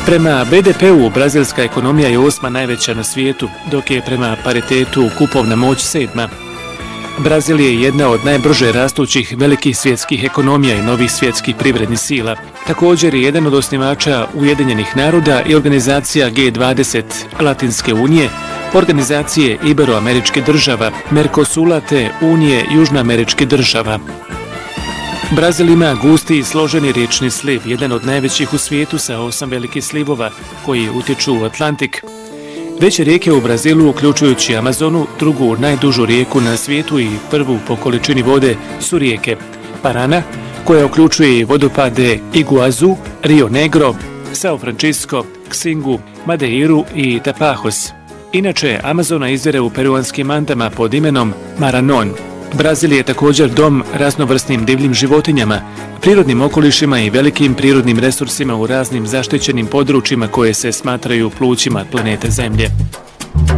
Prema BDP-u brazilska ekonomija je 8. najveća na svijetu, dok je prema paritetu kupovna moć 7. Brazil je jedna od najbrže rastućih velikih svjetskih ekonomija i novih svjetskih privrednih sila. Također je jedan od osnivača Ujedinjenih naroda i organizacija G20 Latinske unije, organizacije Iberoameričke država, Mercosura te Unije Južnoameričke država. Brazil ima gusti i složeni riječni sliv, jedan od najvećih u svijetu sa 8 velikih slivova koji utječu u Atlantik. Veće rijeke u Brazilu, uključujući Amazonu, drugu najdužu rijeku na svijetu i prvu po količini vode, su rijeke Parana, koja uključuje vodopade Iguazu, Rio Negro, São Francisco, Xingu, Madeiru i Tapajos. Inače, Amazona izvire u peruanskim Andama pod imenom Maranon. Brazil je također dom raznovrsnim divljim životinjama, prirodnim okolišima i velikim prirodnim resursima u raznim zaštićenim područjima koje se smatraju plućima planete Zemlje.